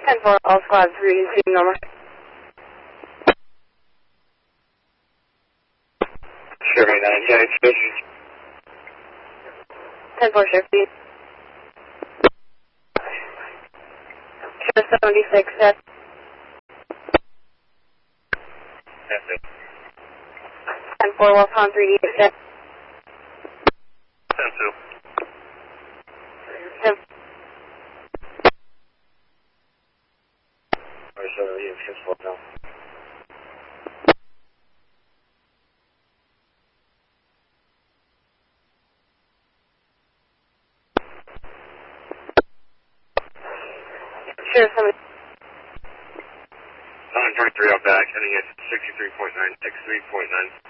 10-4, all squads resume normal. Sure, 9, yeah, it's good. 10-4, shift speed. Shift 76, set. That's it. 10-4, Wolf Hound 3D, set. 10-2. 10. Alright, so you have 6-4 now. Shift 7. 123 out back, heading at 63.9, 63.9.